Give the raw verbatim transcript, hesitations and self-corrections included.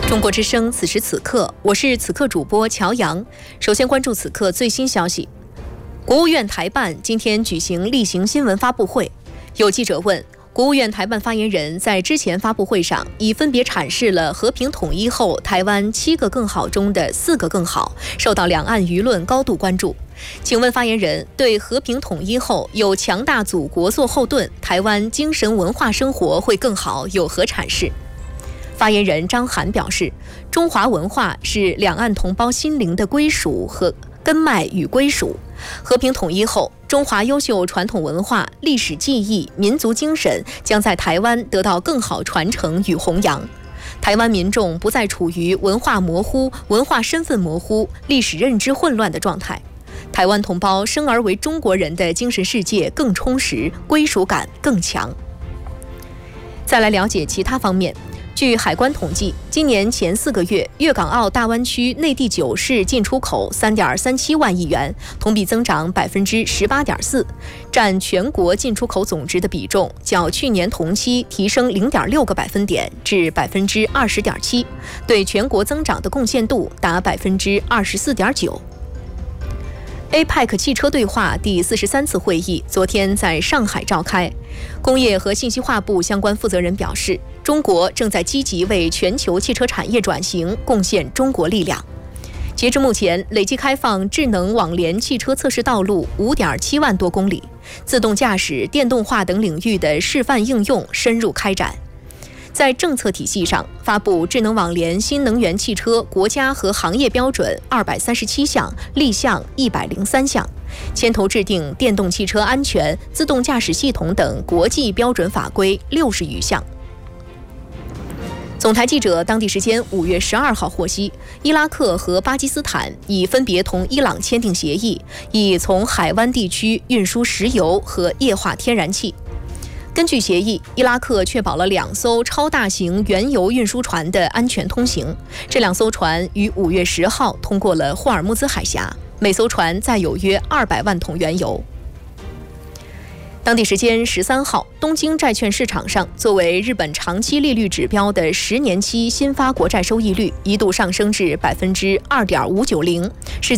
中国之声，此时此刻，我是此刻主播乔阳。首先关注此刻最新消息。国务院台办今天举行例行新闻发布会，有记者问，国务院台办发言人在之前发布会上已分别阐释了和平统一后台湾七个更好中的四个更好，受到两岸舆论高度关注。请问发言人对和平统一后有强大祖国做后盾，台湾精神文化生活会更好有何阐释？发言人张涵表示，中华文化是两岸同胞心灵的归属和根脉与归属。和平统一后，中华优秀传统文化、历史记忆、民族精神将在台湾得到更好传承与弘扬。台湾民众不再处于文化模糊、文化身份模糊、历史认知混乱的状态。台湾同胞生而为中国人的精神世界更充实，归属感更强。再来了解其他方面。据海关统计，今年前四个月，粤港澳大湾区内地九市进出口三点三七万亿元，同比增长百分之十八点四，占全国进出口总值的比重较去年同期提升零点六个百分点至百分之二十点七，对全国增长的贡献度达百分之二十四点九。A P E C 汽车对话第四十三次会议昨天在上海召开，工业和信息化部相关负责人表示，中国正在积极为全球汽车产业转型贡献中国力量。截至目前，累计开放智能网联汽车测试道路 五点七万多公里，自动驾驶、电动化等领域的示范应用深入开展。在政策体系上，发布智能网联新能源汽车国家和行业标准二百三十七项，立项一百零三项，牵头制定电动汽车安全、自动驾驶系统等国际标准法规六十余项。总台记者当地时间五月十二号获悉，伊拉克和巴基斯坦已分别同伊朗签订协议，以从海湾地区运输石油和液化天然气。根据协议，伊拉克确保了两艘超大型原油运输船的安全通行。这两艘船于五月十号通过了霍尔木兹海峡，每艘船载有约二百万桶原油。当地时间十三号，东京债券市场上，作为日本长期利率指标的十年期新发国债收益率一度上升至百分之二点五九零，是